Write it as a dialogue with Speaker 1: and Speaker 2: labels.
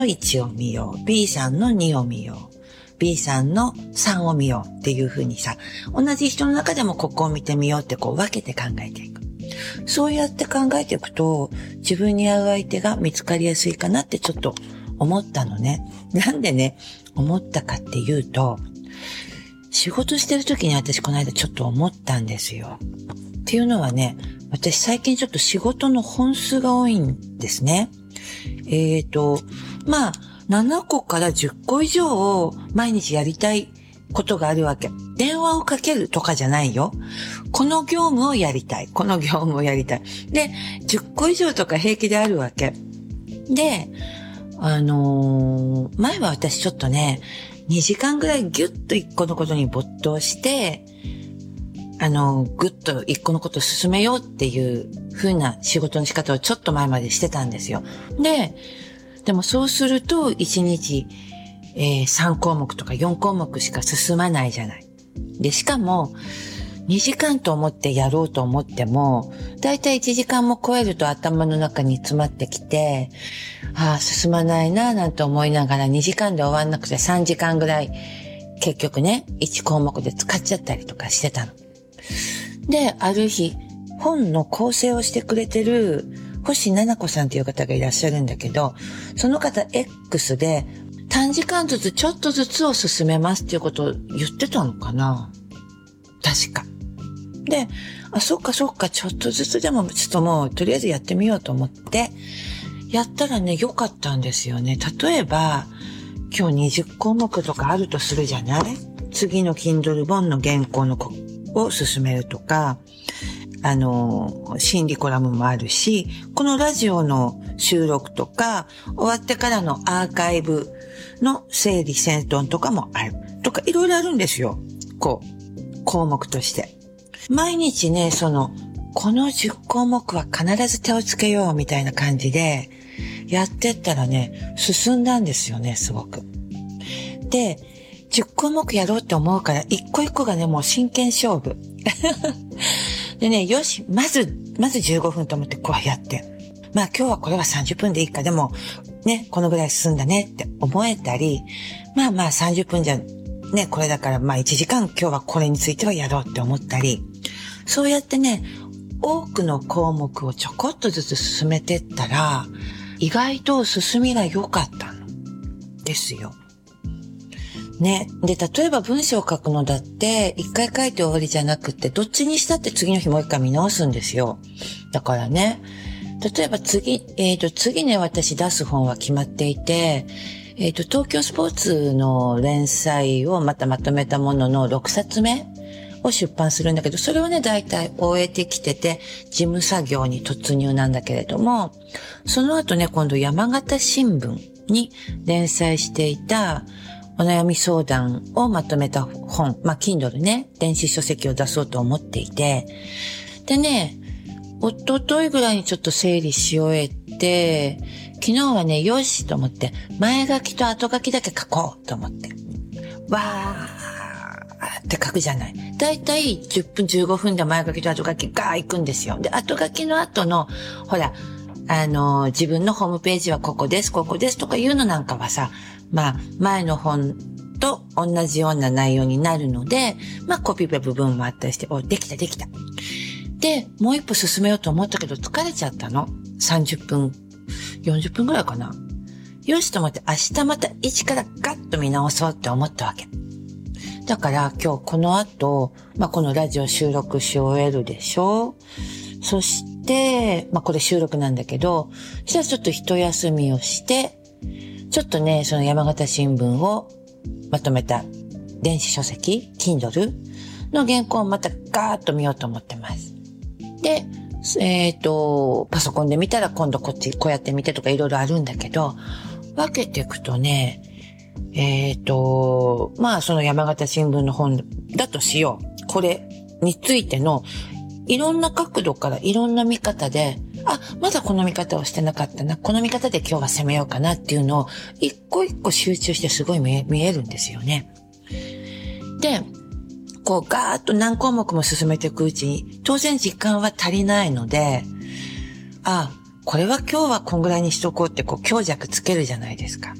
Speaker 1: 1を見よう。B さんの2を見よう。B さんの3を見ようっていう風にさ、同じ人の中でもここを見てみようってこう分けて考えていく。そうやって考えていくと、自分に合う相手が見つかりやすいかなってちょっと思ったのね。なんでね、思ったかっていうと、仕事してる時に私この間ちょっと思ったんですよ。っていうのはね、私最近ちょっと仕事の本数が多いんですね。7個から10個以上を毎日やりたいことがあるわけ。電話をかけるとかじゃないよ。この業務をやりたい。この業務をやりたい。で、10個以上とか平気であるわけ。で、前は私ちょっとね、2時間ぐらいギュッと1個のことに没頭して、ぐっと1個のことを進めようっていう風な仕事の仕方をちょっと前までしてたんですよ。でもそうすると1日、3項目とか4項目しか進まないじゃない。で、しかも2時間と思ってやろうと思っても、だいたい1時間も超えると頭の中に詰まってきて、進まないなぁなんて思いながら2時間で終わんなくて3時間ぐらい結局ね、1項目で使っちゃったりとかしてたの。で、ある日、本の構成をしてくれてる星七子さんっていう方がいらっしゃるんだけど、その方 X で短時間ずつちょっとずつを進めますっていうことを言ってたのかな？確か。で、そっか、ちょっとずつでもちょっともうとりあえずやってみようと思って、やったらね、良かったんですよね。例えば、今日20項目とかあるとするじゃない？次の Kindle 本の原稿を進めるとか、心理コラムもあるし、このラジオの収録とか、終わってからのアーカイブの整理整頓とかもある。とか、いろいろあるんですよ。項目として。毎日ね、この10項目は必ず手をつけようみたいな感じで、やってったらね、進んだんですよね、すごく。で、10項目やろうって思うから、一個一個がね、もう真剣勝負。でね、よし、まず15分と思ってこうやって。今日はこれは30分でいいか、でも、ね、このぐらい進んだねって思えたり、30分じゃ、ね、これだから1時間今日はこれについてはやろうって思ったり、そうやってね、多くの項目をちょこっとずつ進めてったら、意外と進みが良かったの。ですよ。ね。で、例えば文章を書くのだって、一回書いて終わりじゃなくて、どっちにしたって次の日もう一回見直すんですよ。だからね、例えば次ね、私出す本は決まっていて、東京スポーツの連載をまとめたものの6冊目を出版するんだけど、それをね、だいたい終えてきてて、事務作業に突入なんだけれども、その後ね、今度山形新聞に連載していた、お悩み相談をまとめた本、Kindle ね、電子書籍を出そうと思っていて、でね、一昨日ぐらいにちょっと整理し終えて、昨日はね、よしと思って、前書きと後書きだけ書こうと思って、わーって書くじゃない。だいたい10分15分で前書きと後書きガー行くんですよ。で、後書きの後の、ほら、自分のホームページはここですとかいうのなんかはさ、前の本と同じような内容になるので、コピペ部分もあったりして、できた。で、もう一歩進めようと思ったけど疲れちゃったの。30分、40分ぐらいかな。よしと思って明日また一からガッと見直そうって思ったわけ。だから今日この後、このラジオ収録し終えるでしょ。そして、これ収録なんだけど、そしたらちょっと一休みをして、ちょっとね、その山形新聞をまとめた電子書籍、Kindle の原稿をまたガーッと見ようと思ってます。で、パソコンで見たら今度こうやって見てとかいろいろあるんだけど、分けていくとね、その山形新聞の本だとしよう。これについてのいろんな角度からいろんな見方で、まだこの見方をしてなかったな。この見方で今日は攻めようかなっていうのを一個一個集中してすごい見えるんですよね。で、ガーッと何項目も進めていくうちに、当然時間は足りないので、 これは今日はこんぐらいにしとこうって強弱つけるじゃないですか。